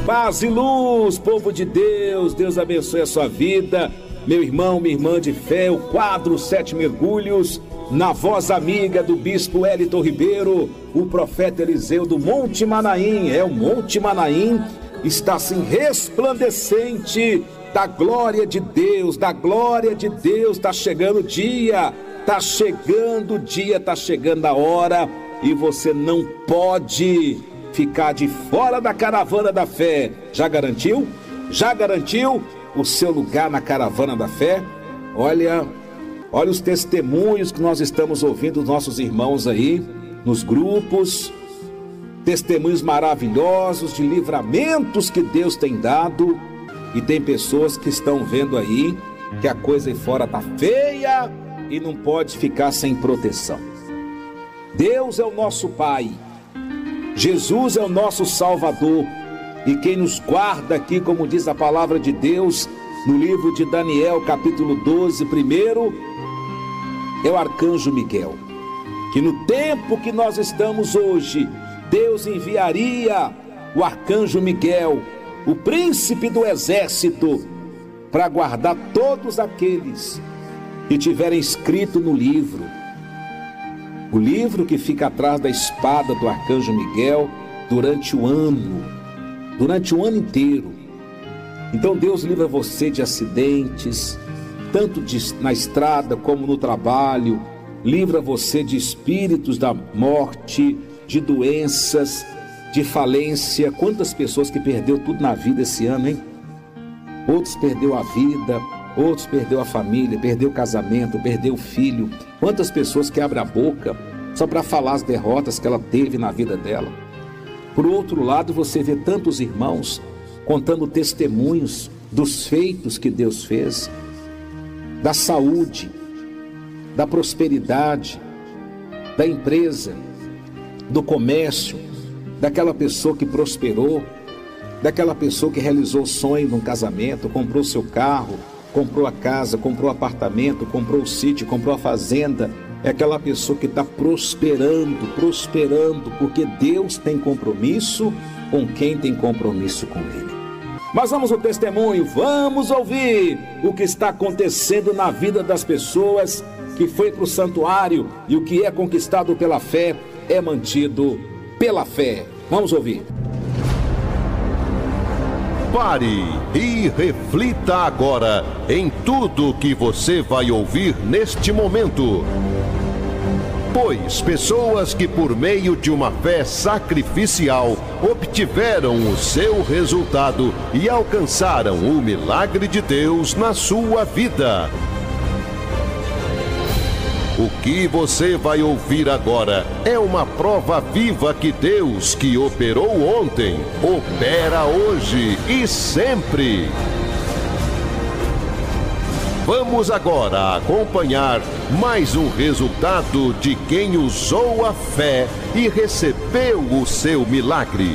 Paz e luz, povo de Deus, Deus abençoe a sua vida. Meu irmão, minha irmã de fé, o quadro 7 Mergulhos, na voz amiga do bispo Wellington Ribeiro, o profeta Eliseu do Monte Manaim. O Monte Manaim está assim resplandecente da glória de Deus, está chegando o dia, está chegando a hora, e você não pode ficar de fora da caravana da fé. Já garantiu o seu lugar na caravana da fé? Olha os testemunhos que nós estamos ouvindo dos nossos irmãos aí nos grupos, testemunhos maravilhosos de livramentos que Deus tem dado, e tem pessoas que estão vendo aí que a coisa aí fora tá feia e não pode ficar sem proteção. Deus é o nosso Pai, Jesus é o nosso Salvador, e quem nos guarda aqui, como diz a palavra de Deus no livro de Daniel, capítulo 12, primeiro, é o arcanjo Miguel. Que no tempo que nós estamos hoje, Deus enviaria o arcanjo Miguel, o príncipe do exército, para guardar todos aqueles que tiverem escrito no livro. O livro que fica atrás da espada do arcanjo Miguel durante o ano inteiro. Então Deus livra você de acidentes, tanto na estrada como no trabalho, livra você de espíritos da morte, de doenças, de falência. Quantas pessoas que perdeu tudo na vida esse ano, hein? Outros perdeu a vida, outros perdeu a família, perdeu o casamento, perdeu o filho. Quantas pessoas que abrem a boca só para falar as derrotas que ela teve na vida dela. Por outro lado, você vê tantos irmãos contando testemunhos dos feitos que Deus fez, da saúde, da prosperidade, da empresa, do comércio, daquela pessoa que prosperou, daquela pessoa que realizou o sonho de um casamento, comprou seu carro, comprou a casa, comprou o apartamento, comprou o sítio, comprou a fazenda. É aquela pessoa que está prosperando, porque Deus tem compromisso com quem tem compromisso com Ele. Mas vamos ao testemunho, vamos ouvir o que está acontecendo na vida das pessoas que foi para o santuário, e o que é conquistado pela fé é mantido pela fé. Vamos ouvir. Pare e reflita agora em tudo que você vai ouvir neste momento. Pois pessoas que por meio de uma fé sacrificial obtiveram o seu resultado e alcançaram o milagre de Deus na sua vida. O que você vai ouvir agora é uma prova viva que Deus, que operou ontem, opera hoje e sempre. Vamos agora acompanhar mais um resultado de quem usou a fé e recebeu o seu milagre.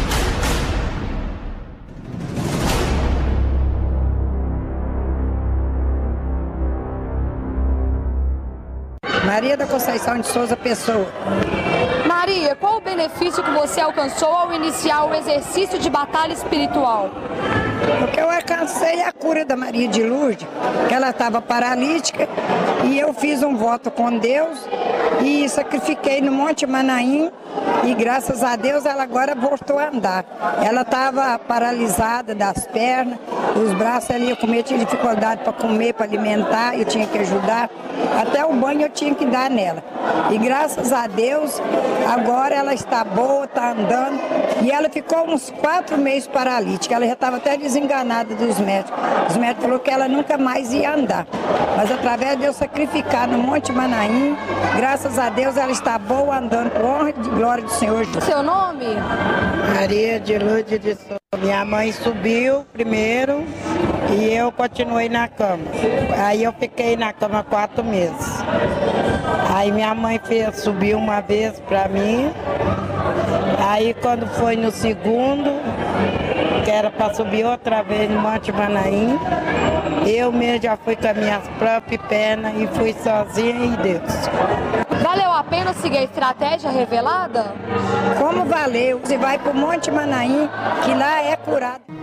Maria da Conceição de Souza Pessoa. Maria, qual o benefício que você alcançou ao iniciar o exercício de batalha espiritual? Porque eu alcancei a cura da Maria de Lourdes, que ela estava paralítica, e eu fiz um voto com Deus e sacrifiquei no Monte Manaim, e graças a Deus ela agora voltou a andar. Ela estava paralisada das pernas, os braços ela ia comer, tinha dificuldade para comer, para alimentar, eu tinha que ajudar, até o banho eu tinha que dar nela. E graças a Deus, agora ela está boa, está andando, e ela ficou uns 4 meses paralítica, ela já estava até desenganada dos médicos. Os médicos falaram que ela nunca mais ia andar. Mas através de eu sacrificar no Monte Manaim, graças a Deus ela está boa, andando por honra e glória do Senhor Jesus. Seu nome? Maria de Lourdes de Souza. Minha mãe subiu primeiro e eu continuei na cama. Aí eu fiquei na cama 4 meses. Aí minha mãe subiu uma vez para mim. Aí quando foi no segundo, que era para subir outra vez no Monte Manaim, eu mesmo já fui com as minhas próprias pernas e fui sozinha e Deus. Valeu a pena seguir a estratégia revelada? Como valeu? Você vai para o Monte Manaim, que lá é curada.